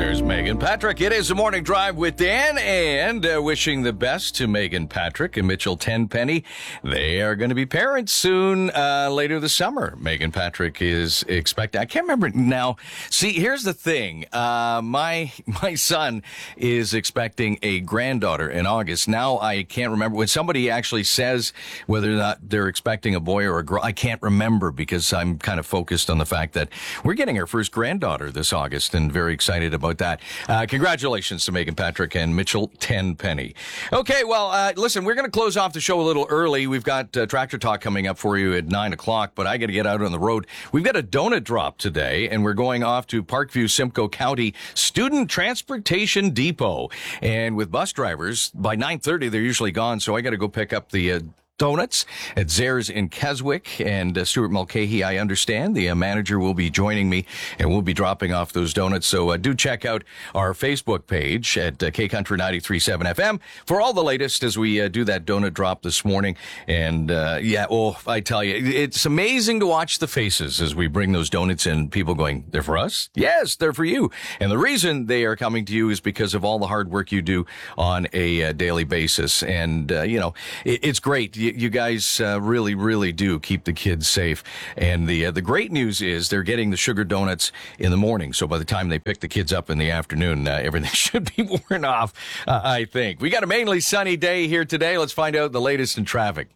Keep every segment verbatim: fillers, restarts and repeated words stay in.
There's Megan Patrick. It is the Morning Drive with Dan, and uh, wishing the best to Megan Patrick and Mitchell Tenpenny. They are going to be parents soon, uh, later this summer. Megan Patrick is expecting, I can't remember now. See, here's the thing. Uh, my, my son is expecting a granddaughter in August. Now I can't remember when somebody actually says whether or not they're expecting a boy or a girl. I can't remember because I'm kind of focused on the fact that we're getting our first granddaughter this August and very excited about that. Uh, congratulations to Megan Patrick and Mitchell Tenpenny. Okay, well, uh, listen, we're going to close off the show a little early. We've got uh, Tractor Talk coming up for you at nine o'clock, but I got to get out on the road. We've got a donut drop today, and we're going off to Parkview, Simcoe County Student Transportation Depot. And with bus drivers, by nine thirty, they're usually gone, so I got to go pick up the uh, donuts at Zares in Keswick. And uh, Stuart Mulcahy, I understand, the uh, manager, will be joining me, and we'll be dropping off those donuts. So uh, do check out our Facebook page at uh, K Country ninety-three point seven F M for all the latest as we uh, do that donut drop this morning. And uh, yeah, oh, I tell you, it's amazing to watch the faces as we bring those donuts in. People going, they're for us? Yes, they're for you. And the reason they are coming to you is because of all the hard work you do on a uh, daily basis. And, uh, you know, it, it's great. You, you guys uh, really, really do keep the kids safe. And the uh, the great news is they're getting the sugar donuts in the morning. So by the time they pick the kids up in the afternoon, uh, everything should be worn off, uh, I think. We got a mainly sunny day here today. Let's find out the latest in traffic.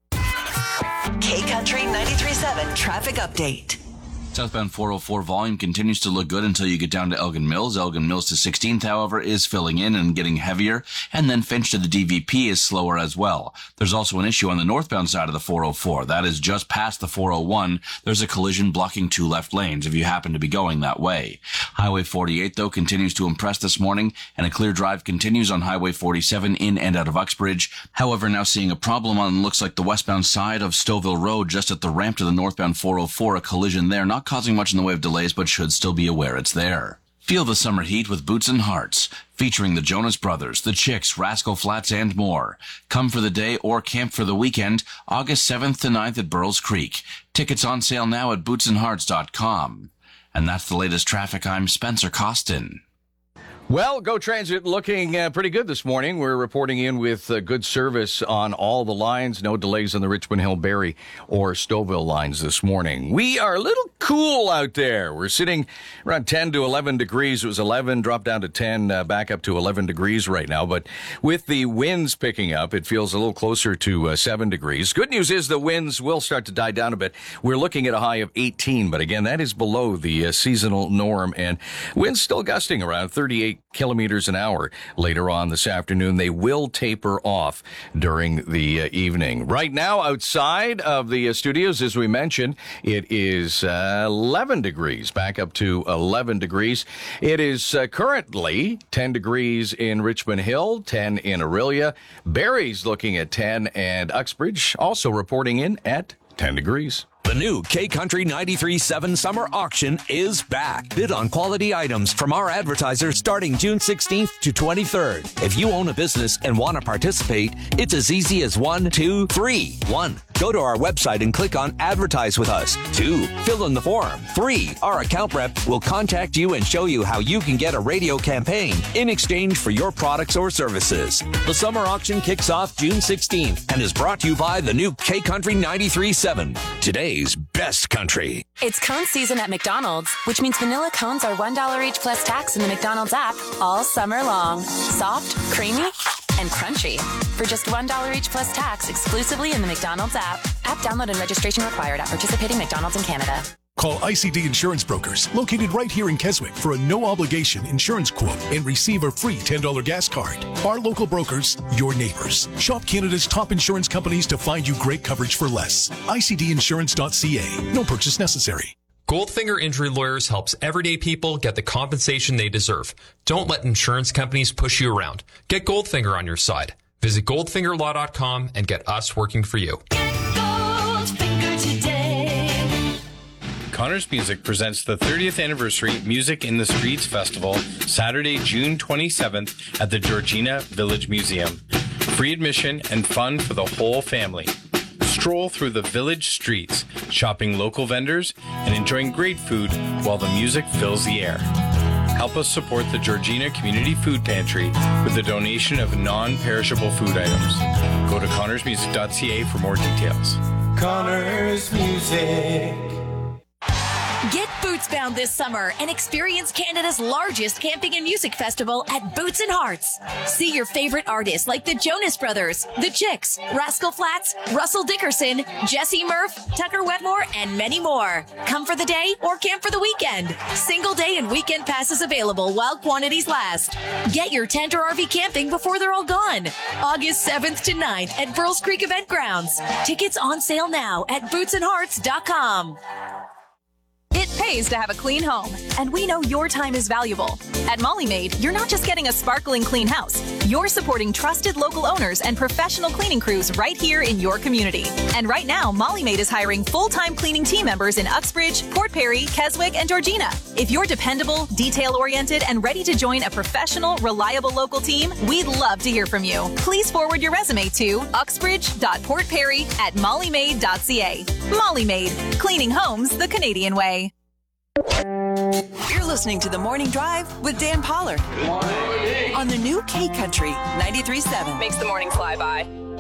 K Country ninety-three point seven traffic update. Southbound four oh four volume continues to look good until you get down to Elgin Mills. Elgin Mills to sixteenth, however, is filling in and getting heavier. And then Finch to the D V P is slower as well. There's also an issue on the northbound side of the four oh four. That is just past the four oh one. There's a collision blocking two left lanes if you happen to be going that way. Highway forty-eight, though, continues to impress this morning, and a clear drive continues on Highway forty-seven in and out of Uxbridge. However, now seeing a problem on, looks like the westbound side of Stouffville Road, just at the ramp to the northbound four oh four, a collision there, not causing much in the way of delays, but should still be aware it's there. Feel the summer heat with Boots and Hearts, featuring the Jonas Brothers, the Chicks, Rascal Flatts, and more. Come for the day or camp for the weekend, August seventh to ninth at Burles Creek. Tickets on sale now at boots and hearts dot com. And that's the latest traffic. I'm Spencer Costin. Well, Go Transit looking uh, pretty good this morning. We're reporting in with uh, good service on all the lines. No delays on the Richmond Hill, Barrie, or Stouffville lines this morning. We are a little cool out there. We're sitting around ten to eleven degrees. It was eleven, dropped down to ten, uh, back up to eleven degrees right now. But with the winds picking up, it feels a little closer to uh, seven degrees. Good news is the winds will start to die down a bit. We're looking at a high of eighteen, but again, that is below the uh, seasonal norm. And winds still gusting around thirty-eight kilometers an hour later on this afternoon. They will taper off during the uh, evening. Right now, outside of the uh, studios, as we mentioned, it is uh, eleven degrees, back up to eleven degrees. It is uh, currently ten degrees in Richmond Hill, ten in Orillia. Barrie's looking at ten, and Uxbridge also reporting in at ten degrees. The new K Country ninety-three point seven Summer Auction is back. Bid on quality items from our advertisers starting June sixteenth to twenty-third. If you own a business and want to participate, it's as easy as one, two, three. One, go to our website and click on Advertise with Us. Two, fill in the form. Three, our account rep will contact you and show you how you can get a radio campaign in exchange for your products or services. The Summer Auction kicks off June sixteenth and is brought to you by the new K Country ninety-three point seven. Today best country. It's cone season at McDonald's, which means vanilla cones are one dollar each plus tax in the McDonald's app all summer long. Soft, creamy, and crunchy. For just one dollar each plus tax exclusively in the McDonald's app. App download and registration required at participating McDonald's in Canada. Call I C D Insurance Brokers, located right here in Keswick, for a no-obligation insurance quote and receive a free ten dollars gas card. Our local brokers, your neighbors. Shop Canada's top insurance companies to find you great coverage for less. I C D insurance dot C A. No purchase necessary. Goldfinger Injury Lawyers helps everyday people get the compensation they deserve. Don't let insurance companies push you around. Get Goldfinger on your side. Visit goldfinger law dot com and get us working for you. Get Goldfinger today. Connors Music presents the thirtieth anniversary Music in the Streets Festival, Saturday, June twenty-seventh at the Georgina Village Museum. Free admission and fun for the whole family. Stroll through the village streets, shopping local vendors, and enjoying great food while the music fills the air. Help us support the Georgina Community Food Pantry with a donation of non-perishable food items. Go to connors music dot c a for more details. Connors Music. Get boots-bound this summer and experience Canada's largest camping and music festival at Boots and Hearts. See your favorite artists like the Jonas Brothers, The Chicks, Rascal Flatts, Russell Dickerson, Jesse Murph, Tucker Wetmore, and many more. Come for the day or camp for the weekend. Single day and weekend passes available while quantities last. Get your tent or R V camping before they're all gone. August seventh to ninth at Pearls Creek Event Grounds. Tickets on sale now at boots and hearts dot com. It pays to have a clean home, and we know your time is valuable. At Molly Maid, you're not just getting a sparkling clean house. You're supporting trusted local owners and professional cleaning crews right here in your community. And right now, Molly Maid is hiring full-time cleaning team members in Uxbridge, Port Perry, Keswick, and Georgina. If you're dependable, detail-oriented, and ready to join a professional, reliable local team, we'd love to hear from you. Please forward your resume to uxbridge dot port perry at molly maid dot c a. Molly Maid, cleaning homes the Canadian way. You're listening to The Morning Drive with Dan Pollard on the new K Country ninety-three point seven. Makes the morning fly by.